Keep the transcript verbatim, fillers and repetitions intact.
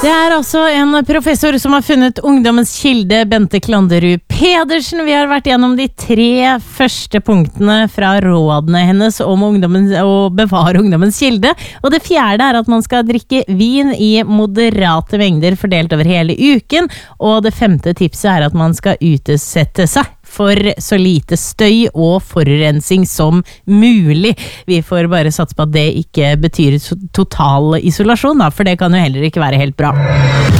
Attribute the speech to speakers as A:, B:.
A: Det er altså en professor som har funnet ungdommens kilde, Bente Klanderud Pedersen. Vi har vært gjennom de tre første punktene fra rådene hennes om ungdommen, å bevare ungdommens kilde. Og det fjerde er at man skal drikke vin i moderate mengder fordelt over hele uken. Og det femte tipset er at man skal utesette seg for så lite støy og forurensing som mulig. Vi får bare satse på at det ikke betyr total isolasjon, da, for det kan jo heller ikke være helt bra.